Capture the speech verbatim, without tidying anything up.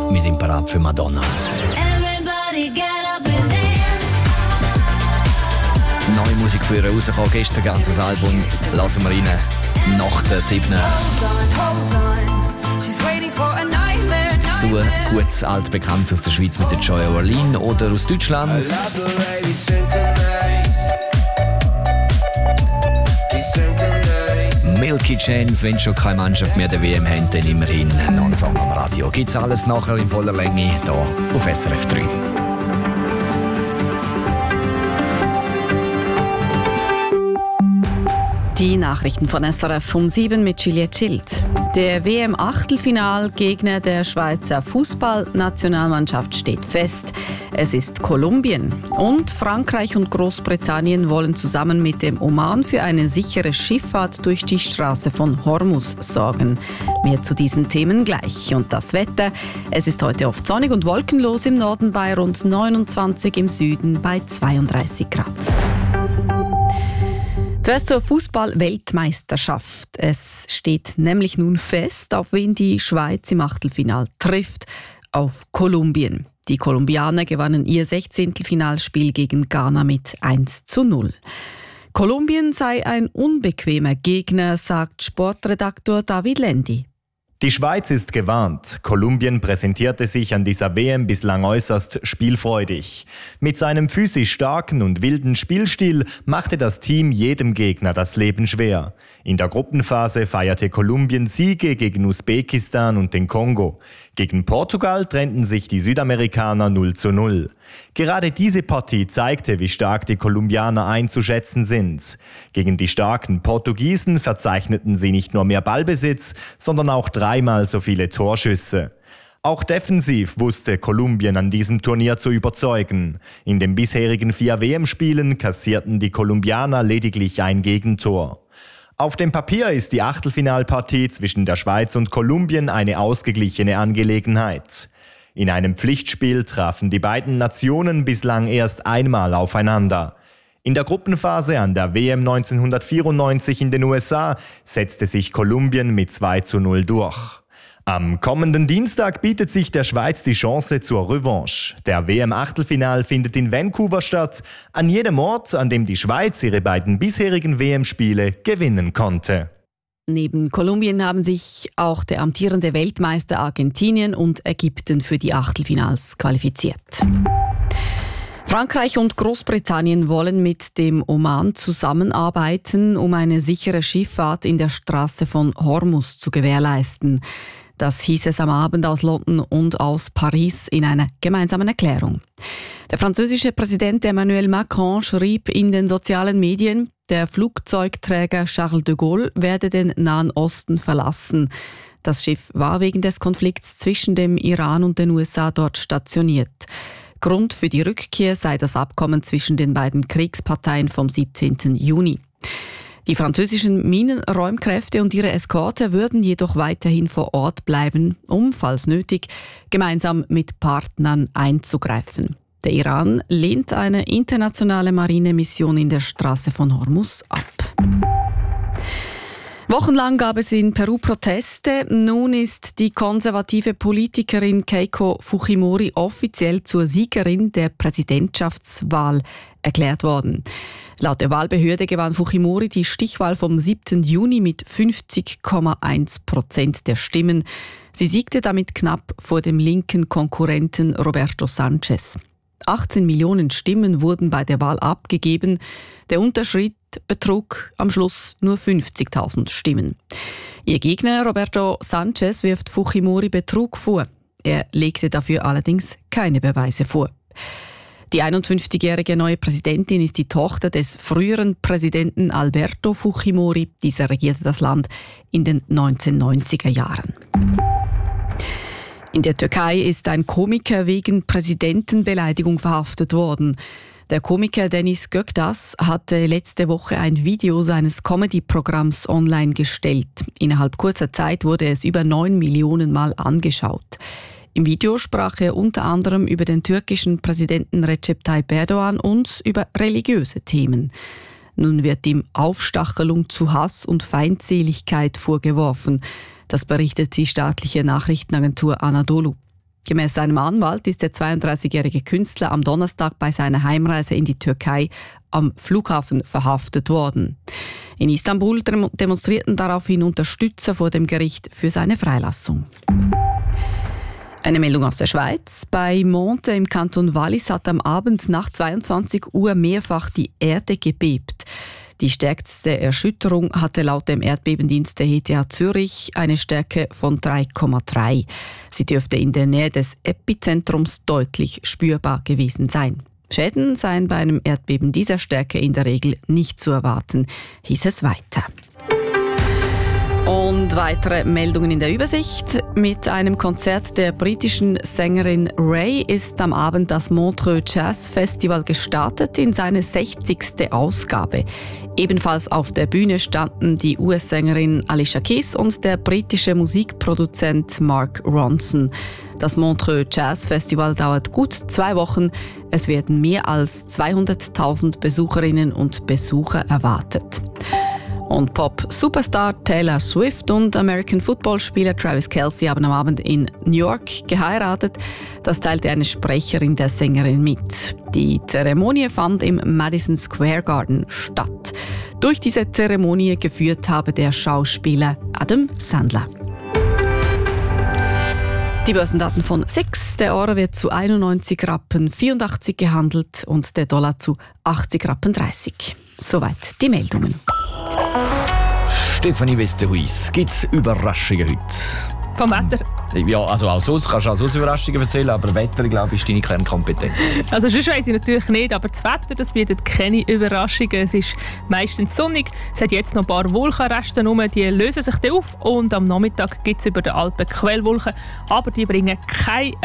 wir sind bereit für Madonna. Neue Musik für ihr rausgekommen, gestern ganzes Album. Lassen wir rein. Nach der siebten. So gutes altbekanntes aus der Schweiz mit der Joya Orlean oder aus Deutschland. Milky Chance, wenn schon keine Mannschaft mehr der W M haben, dann immerhin noch einen Song am Radio. Gibt's alles nachher in voller Länge hier auf S R F drei. Die Nachrichten von S R F um sieben mit Juliette Schild. Der W M-Achtelfinalgegner der Schweizer Fußballnationalmannschaft steht fest. Es ist Kolumbien. Und Frankreich und Großbritannien wollen zusammen mit dem Oman für eine sichere Schifffahrt durch die Straße von Hormuz sorgen. Mehr zu diesen Themen gleich. Und das Wetter. Es ist heute oft sonnig und wolkenlos im Norden bei rund neunundzwanzig, im Süden bei zweiunddreißig Grad. Zuerst zur Fußball-Weltmeisterschaft. Es steht nämlich nun fest, auf wen die Schweiz im Achtelfinal trifft: auf Kolumbien. Die Kolumbianer gewannen ihr Sechzehntelfinalspiel gegen Ghana mit eins zu null. Kolumbien sei ein unbequemer Gegner, sagt Sportredaktor David Lendi. Die Schweiz ist gewarnt. Kolumbien präsentierte sich an dieser W M bislang äußerst spielfreudig. Mit seinem physisch starken und wilden Spielstil machte das Team jedem Gegner das Leben schwer. In der Gruppenphase feierte Kolumbien Siege gegen Usbekistan und den Kongo. Gegen Portugal trennten sich die Südamerikaner null zu null. Gerade diese Partie zeigte, wie stark die Kolumbianer einzuschätzen sind. Gegen die starken Portugiesen verzeichneten sie nicht nur mehr Ballbesitz, sondern auch dreimal so viele Torschüsse. Auch defensiv wusste Kolumbien an diesem Turnier zu überzeugen. In den bisherigen vier W M-Spielen kassierten die Kolumbianer lediglich ein Gegentor. Auf dem Papier ist die Achtelfinalpartie zwischen der Schweiz und Kolumbien eine ausgeglichene Angelegenheit. In einem Pflichtspiel trafen die beiden Nationen bislang erst einmal aufeinander. In der Gruppenphase an der W M neunzehnhundertvierundneunzig in den U S A setzte sich Kolumbien mit zwei zu null durch. Am kommenden Dienstag bietet sich der Schweiz die Chance zur Revanche. Der W M-Achtelfinal findet in Vancouver statt, an jedem Ort, an dem die Schweiz ihre beiden bisherigen W M-Spiele gewinnen konnte. Neben Kolumbien haben sich auch der amtierende Weltmeister Argentinien und Ägypten für die Achtelfinals qualifiziert. Frankreich und Großbritannien wollen mit dem Oman zusammenarbeiten, um eine sichere Schifffahrt in der Straße von Hormuz zu gewährleisten. Das hieß es am Abend aus London und aus Paris in einer gemeinsamen Erklärung. Der französische Präsident Emmanuel Macron schrieb in den sozialen Medien, der Flugzeugträger Charles de Gaulle werde den Nahen Osten verlassen. Das Schiff war wegen des Konflikts zwischen dem Iran und den U S A dort stationiert. Grund für die Rückkehr sei das Abkommen zwischen den beiden Kriegsparteien vom siebzehnten Juni. Die französischen Minenräumkräfte und ihre Eskorte würden jedoch weiterhin vor Ort bleiben, um, falls nötig, gemeinsam mit Partnern einzugreifen. Der Iran lehnt eine internationale Marinemission in der Straße von Hormuz ab. Wochenlang gab es in Peru Proteste. Nun ist die konservative Politikerin Keiko Fujimori offiziell zur Siegerin der Präsidentschaftswahl erklärt worden. Laut der Wahlbehörde gewann Fujimori die Stichwahl vom siebten Juni mit fünfzig Komma eins Prozent der Stimmen. Sie siegte damit knapp vor dem linken Konkurrenten Roberto Sanchez. achtzehn Millionen Stimmen wurden bei der Wahl abgegeben. Der Unterschied betrug am Schluss nur fünfzigtausend Stimmen. Ihr Gegner Roberto Sanchez wirft Fujimori Betrug vor. Er legte dafür allerdings keine Beweise vor. Die einundfünfzigjährige neue Präsidentin ist die Tochter des früheren Präsidenten Alberto Fujimori. Dieser regierte das Land in den neunzehnhundertneunziger Jahren. In der Türkei ist ein Komiker wegen Präsidentenbeleidigung verhaftet worden. Der Komiker Deniz Göktaş hatte letzte Woche ein Video seines Comedy-Programms online gestellt. Innerhalb kurzer Zeit wurde es über neun Millionen Mal angeschaut. Im Video sprach er unter anderem über den türkischen Präsidenten Recep Tayyip Erdogan und über religiöse Themen. Nun wird ihm Aufstachelung zu Hass und Feindseligkeit vorgeworfen. Das berichtet die staatliche Nachrichtenagentur Anadolu. Gemäss seinem Anwalt ist der zweiunddreißigjährige Künstler am Donnerstag bei seiner Heimreise in die Türkei am Flughafen verhaftet worden. In Istanbul demonstrierten daraufhin Unterstützer vor dem Gericht für seine Freilassung. Eine Meldung aus der Schweiz. Bei Monte im Kanton Wallis hat am Abend nach zweiundzwanzig Uhr mehrfach die Erde gebebt. Die stärkste Erschütterung hatte laut dem Erdbebendienst der E T H Zürich eine Stärke von drei Komma drei. Sie dürfte in der Nähe des Epizentrums deutlich spürbar gewesen sein. Schäden seien bei einem Erdbeben dieser Stärke in der Regel nicht zu erwarten, hieß es weiter. Und weitere Meldungen in der Übersicht. Mit einem Konzert der britischen Sängerin Ray ist am Abend das Montreux Jazz Festival gestartet in seine sechzigste Ausgabe. Ebenfalls auf der Bühne standen die U S-Sängerin Alicia Keys und der britische Musikproduzent Mark Ronson. Das Montreux Jazz Festival dauert gut zwei Wochen. Es werden mehr als zweihunderttausend Besucherinnen und Besucher erwartet. Und Pop-Superstar Taylor Swift und American-Football-Spieler Travis Kelce haben am Abend in New York geheiratet. Das teilte eine Sprecherin der Sängerin mit. Die Zeremonie fand im Madison Square Garden statt. Durch diese Zeremonie geführt habe der Schauspieler Adam Sandler. Die Börsendaten von sechs. Der Euro wird zu einundneunzig Rappen vierundachtzig gehandelt und der Dollar zu achtzig Rappen dreißig. Soweit die Meldungen. Stefanie Westerhuis, gibt es Überraschungen heute? Vom Wetter? Ja, also auch sonst kannst du auch sonst Überraschungen erzählen, aber Wetter, glaube ich, ist deine Kernkompetenz. Also sonst weiss ich natürlich nicht, aber das Wetter, das bietet keine Überraschungen. Es ist meistens sonnig, es hat jetzt noch ein paar Wolkenreste rum, die lösen sich dann auf und am Nachmittag gibt es über den Alpen Quellwolken, aber die bringen keine